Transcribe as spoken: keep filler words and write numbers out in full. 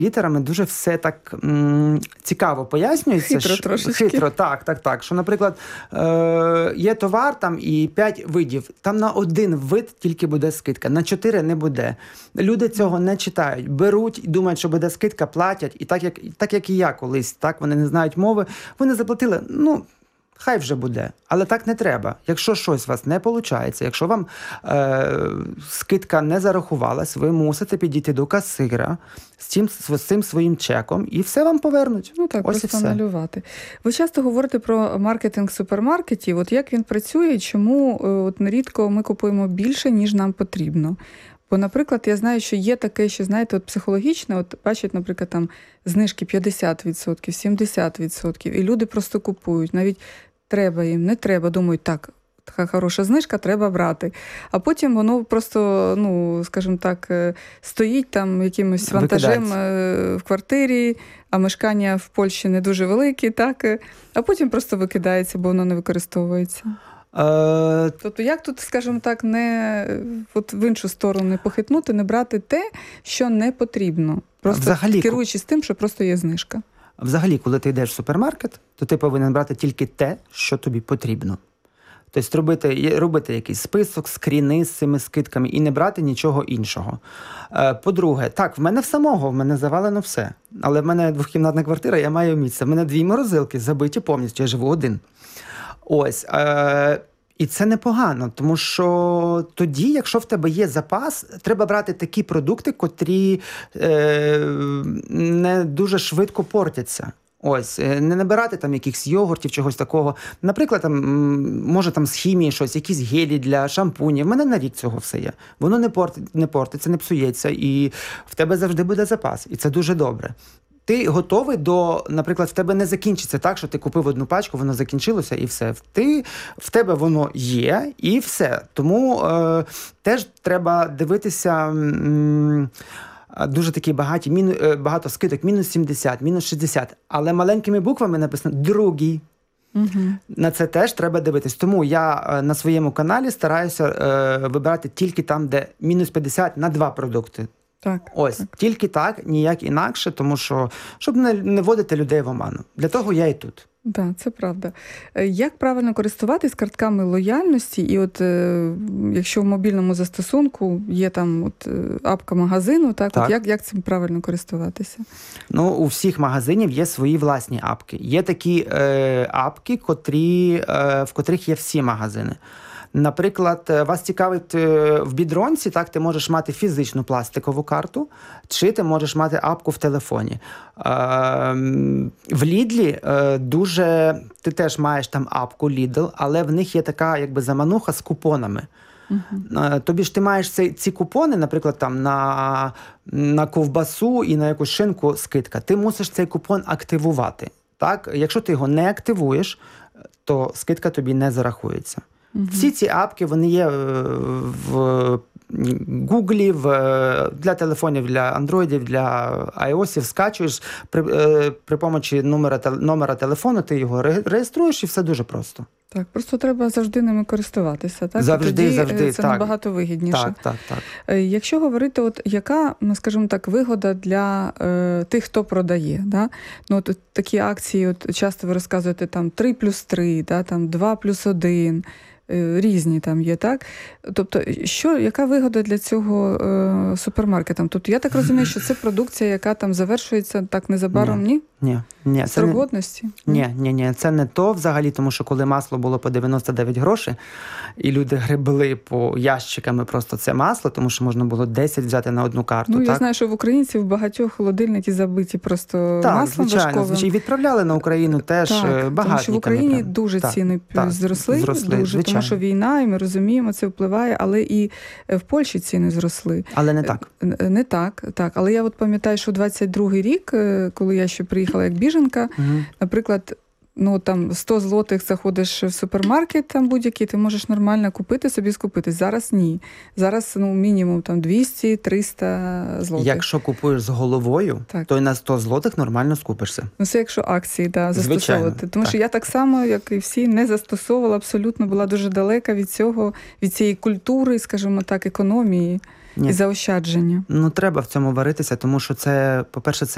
літерами дуже все так м, цікаво пояснюється. Хитро що, трошечки. Хитро, так, так, так. Що, наприклад, е, є товар там і п'ять видів. Там на один вид тільки буде скидка, на чотири не буде. Люди цього не читають. Беруть і думають, що буде скидка, платять. І так, як, так, як і я колись, так, вони не знають мови. Вони заплатили, ну, хай вже буде. Але так не треба. Якщо щось у вас не виходить, якщо вам е, скидка не зарахувалась, ви мусите підійти до касира з цим, з цим своїм чеком і все вам повернуть. Ну так, ось просто і все. анулювати. Ви часто говорите про маркетинг супермаркетів. От як він працює, чому от нерідко ми купуємо більше, ніж нам потрібно? Бо, наприклад, я знаю, що є таке, що, знаєте, от психологічне, от бачать, наприклад, там знижки п'ятдесят відсотків, сімдесят відсотків, і люди просто купують. Навіть треба їм, не треба, думають, так, така хороша знижка, треба брати. А потім воно просто, ну, скажімо так, стоїть там якимось вантажем в квартирі, а мешкання в Польщі не дуже великі, так, а потім просто викидається, бо воно не використовується. Е... Тобто як тут, скажімо так, не от в іншу сторону не похитнути, не брати те, що не потрібно, просто Взагалі, керуючись тим, що просто є знижка? Взагалі, коли ти йдеш в супермаркет, то ти повинен брати тільки те, що тобі потрібно. Тобто робити, робити якийсь список, скріни з цими скидками і не брати нічого іншого. По-друге, так, в мене в самого, в мене завалено все. Але в мене двохкімнатна квартира, я маю місце. В мене дві морозилки забиті повністю, я живу один. Ось. Е- І це непогано, тому що тоді, якщо в тебе є запас, треба брати такі продукти, котрі е, не дуже швидко портяться. Ось, не набирати там якихось йогуртів, чогось такого. Наприклад, там, може там з хімії щось, якісь гелі для шампунів. В мене на рік цього все є. Воно не, порти, не портиться, не псується, і в тебе завжди буде запас. І це дуже добре. Ти готовий до, наприклад, в тебе не закінчиться так, що ти купив одну пачку, воно закінчилося і все. Ти, в тебе воно є і все. Тому е, теж треба дивитися м, дуже такі багаті, міну, багато скидок, мінус сімдесят, мінус шістдесят, але маленькими буквами написано «другий». Угу. На це теж треба дивитись. Тому я на своєму каналі стараюся е, вибирати тільки там, де мінус п'ятдесят на два продукти. Так, Ось, так. Тільки так, ніяк інакше, тому що, щоб не, не вводити людей в оману. Для того я і тут. Так, це правда. Як правильно користуватись картками лояльності? І от е, якщо в мобільному застосунку є там от апка магазину, так, так. От як, як цим правильно користуватися? Ну, у всіх магазинів є свої власні апки. Є такі е, апки, котрі, е, в котрих є всі магазини. Наприклад, вас цікавить в Бідронці, так, ти можеш мати фізичну пластикову карту, чи ти можеш мати апку в телефоні. В Лідлі дуже, ти теж маєш там апку Lidl, але в них є така якби замануха з купонами. Uh-huh. Тобі ж ти маєш ці, ці купони, наприклад, там на, на ковбасу і на якусь шинку скидка. Ти мусиш цей купон активувати. Так? Якщо ти його не активуєш, то скидка тобі не зарахується. Угу. Всі ці апки, вони є в Гуглі, в, для телефонів, для андроїдів, для айосів, скачуєш, при, при помочі номера, номера телефону ти його реєструєш і все дуже просто. Так, просто треба завжди ними користуватися, так? Завжди, тоді завжди, це так. набагато вигідніше. Так, так, так. Якщо говорити, от яка, ну, скажімо так, вигода для е, тих, хто продає, да? Ну, от такі акції, от часто ви розказуєте, там, три плюс три, да? Там, два плюс один, різні там є, так? Тобто, що, яка вигода для цього е, супермаркетам? Тобто, я так розумію, що це продукція, яка там завершується так незабаром, ні? Ні, ні. Строк годності? Ні, ні, ні, це не то взагалі, тому що коли масло було по дев'яносто дев'ять грошей, і люди гребли по ящиками просто це масло, тому що можна було десять взяти на одну карту. Ну, так? Я знаю, що в українців багатьох холодильники забиті просто так, маслом звичайно, важковим. звичайно. Відправляли на Україну теж так, багатниками. Тому що в Україні прям. дуже так, ціни так, зросли, зросли дуже, звичайно. Тому що війна, і ми розуміємо, це впливає, але і в Польщі ціни зросли. Але не так. Не так, так. Але я от пам'ятаю, що двадцять другий рік, коли я ще приїхала як біженка, угу. Наприклад, ну там сто злотих заходиш в супермаркет там будь-який, ти можеш нормально купити, собі скупитись. Зараз ні. Зараз ну мінімум там двісті-триста злотих. Якщо купуєш з головою, так. то і на сто злотих нормально скупишся. Ну це якщо акції, да, застосовувати. Звичайно, Тому так. що я так само, як і всі, не застосовувала, абсолютно була дуже далека від цього, від цієї культури, скажімо так, економії. Ні. І заощадження. Ну, треба в цьому варитися, тому що це, по-перше, це